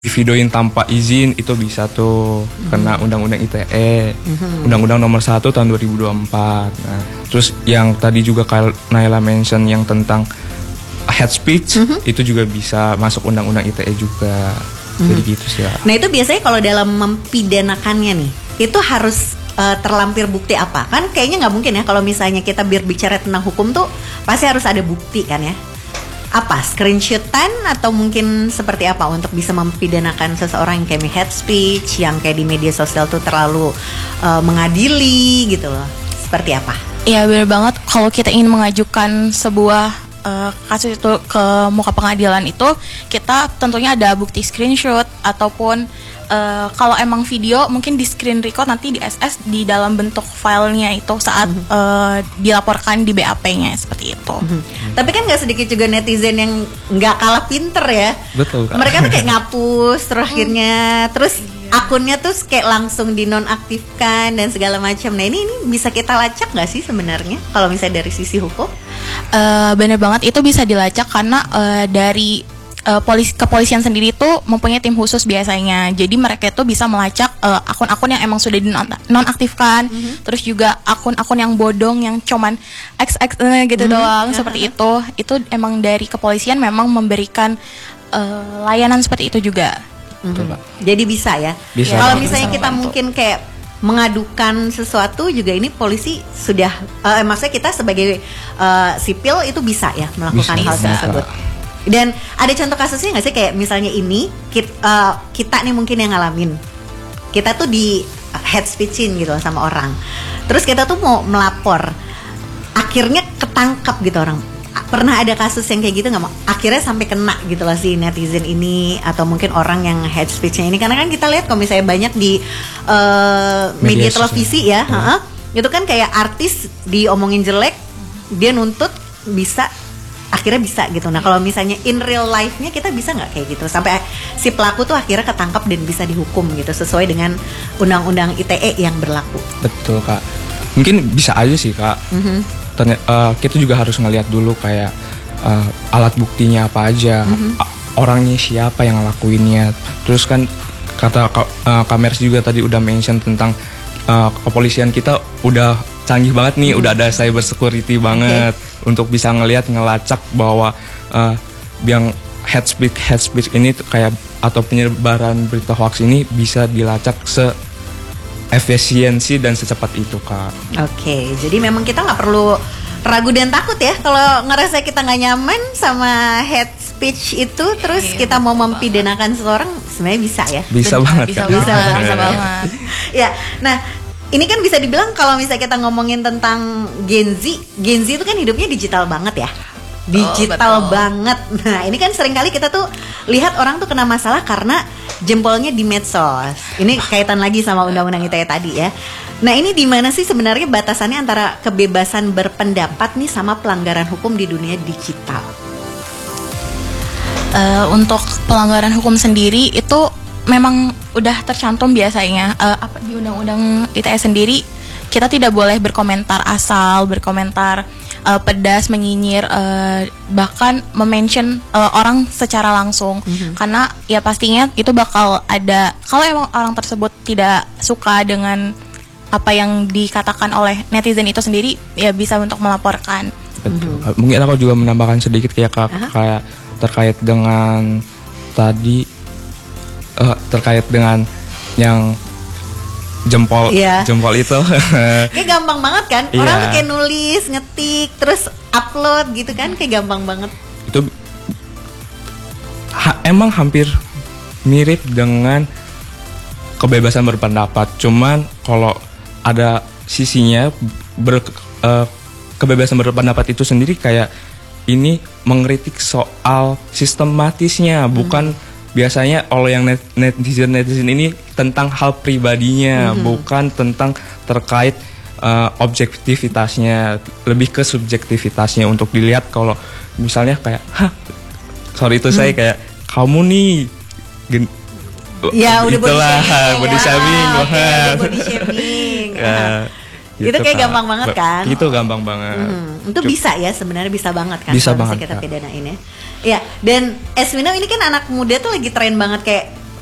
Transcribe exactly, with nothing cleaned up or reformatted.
videoin tanpa izin itu bisa tuh mm-hmm. kena undang-undang I T E, mm-hmm. undang-undang nomor satu tahun dua ribu dua puluh empat. Nah, terus yang tadi juga Kak Naila mention yang tentang hate speech mm-hmm. itu juga bisa masuk undang-undang I T E juga. Mm-hmm. Jadi gitu sih. Ya. Nah, itu biasanya kalau dalam mempidanakannya nih, itu harus uh, terlampir bukti apa? Kan kayaknya nggak mungkin ya kalau misalnya kita berbicara tentang hukum tuh pasti harus ada bukti kan ya? Apa, screenshotan atau mungkin seperti apa untuk bisa mempidanakan seseorang yang kayak hate speech, yang kayak di media sosial tuh terlalu uh, mengadili gitu loh, seperti apa? Iya benar banget, kalau kita ingin mengajukan sebuah uh, kasus itu ke muka pengadilan itu, kita tentunya ada bukti screenshot ataupun Uh, kalau emang video mungkin di screen record nanti di S S di dalam bentuk filenya itu saat mm-hmm. uh, dilaporkan di B A P-nya seperti itu. Mm-hmm. Tapi kan nggak sedikit juga netizen yang nggak kalah pinter ya. Betul. Kak. Mereka tuh kayak ngapus terus akhirnya terus akunnya tuh kayak langsung dinonaktifkan dan segala macam. Nah ini ini bisa kita lacak nggak sih sebenarnya kalau misalnya dari sisi hukum? Uh, bener banget itu bisa dilacak karena uh, dari Uh, polis, kepolisian sendiri tuh mempunyai tim khusus biasanya. Jadi mereka itu bisa melacak uh, akun-akun yang emang sudah dinonaktifkan, mm-hmm. terus juga akun-akun yang bodong yang cuman X X gitu mm-hmm. doang, uh-huh. seperti itu. Itu emang dari kepolisian memang memberikan uh, layanan seperti itu juga. Mm-hmm. Jadi bisa ya. Bisa. Kalau misalnya bisa kita membantu. Mungkin kayak mengadukan sesuatu juga ini polisi sudah, uh, maksudnya kita sebagai uh, sipil itu bisa ya melakukan bisa, hal bisa. tersebut. Dan ada contoh kasusnya nggak sih kayak misalnya ini kita, uh, kita nih mungkin yang ngalamin, kita tuh di hate speechin gitu sama orang, terus kita tuh mau melapor, akhirnya ketangkap gitu orang. Pernah ada kasus yang kayak gitu nggak? Akhirnya sampai kena gitu loh si netizen ini atau mungkin orang yang hate speechnya ini, karena kan kita lihat kalau misalnya banyak di uh, media, media televisi ya, hmm. uh-huh, itu kan kayak artis diomongin jelek, dia nuntut bisa. Akhirnya bisa gitu. Nah kalau misalnya in real life-nya kita bisa nggak kayak gitu sampai si pelaku tuh akhirnya ketangkap dan bisa dihukum gitu sesuai dengan undang-undang I T E yang berlaku. Betul Kak. Mungkin bisa aja sih Kak. Mm-hmm. Ternyata, uh, kita juga harus ngelihat dulu kayak uh, alat buktinya apa aja, mm-hmm. uh, orangnya siapa yang ngelakuinnya. Terus kan kata uh, Kak Mercy juga tadi udah mention tentang uh, kepolisian kita udah canggih banget nih, hmm. udah ada cyber security banget okay. untuk bisa ngelihat ngelacak bahwa uh, yang hate speech hate speech ini tuh kayak atau penyebaran berita hoax ini bisa dilacak se efisiensi dan secepat itu Kak. Oke, okay, jadi memang kita nggak perlu ragu dan takut ya kalau ngerasa kita nggak nyaman sama hate speech itu, terus yeah, kita mau mempidanakan seseorang sebenarnya bisa ya. Bisa Benar, banget. Bisa Kak. banget. Bisa, bisa banget. Ya, nah. Ini kan bisa dibilang kalau misalnya kita ngomongin tentang Gen Z, Gen Z itu kan hidupnya digital banget ya. Digital oh, banget. Nah ini kan seringkali kita tuh lihat orang tuh kena masalah karena jempolnya di medsos. Ini kaitan lagi sama undang-undang I T E tadi ya. Nah ini di mana sih sebenarnya batasannya antara kebebasan berpendapat nih sama pelanggaran hukum di dunia digital? Uh, untuk pelanggaran hukum sendiri itu memang udah tercantum biasanya uh, apa di undang-undang I T E sendiri, kita tidak boleh berkomentar asal, berkomentar uh, pedas, menyinyir, uh, bahkan memention uh, orang secara langsung, mm-hmm. karena ya pastinya itu bakal ada, kalau emang orang tersebut tidak suka dengan apa yang dikatakan oleh netizen itu sendiri, ya bisa untuk melaporkan. Betul. Mm-hmm. Mungkin aku juga menambahkan sedikit kayak uh-huh. kayak terkait dengan tadi. Uh, terkait dengan yang jempol yeah. jempol itu kayak gampang banget kan yeah. orang tuh kayak nulis ngetik terus upload gitu kan kayak gampang banget itu ha- emang hampir mirip dengan kebebasan berpendapat, cuman kalau ada sisinya ber, uh, kebebasan berpendapat itu sendiri kayak ini mengkritik soal sistematisnya, hmm. bukan biasanya oleh yang net, netizen netizen ini tentang hal pribadinya, mm-hmm. bukan tentang terkait uh, objektivitasnya, lebih ke subjektivitasnya untuk dilihat kalau misalnya kayak, hah, sorry itu mm. saya kayak kamu nih, gen, ya udah body shaming, ya, okay, body shaming. uh, Gitu, itu kayak Kak. gampang banget kan? Itu gampang banget. Hmm, itu Cuk. bisa ya sebenarnya bisa banget kan? Bisa banget. Kita pidanain ya. Ya dan Esmino ini kan anak muda tuh lagi tren banget kayak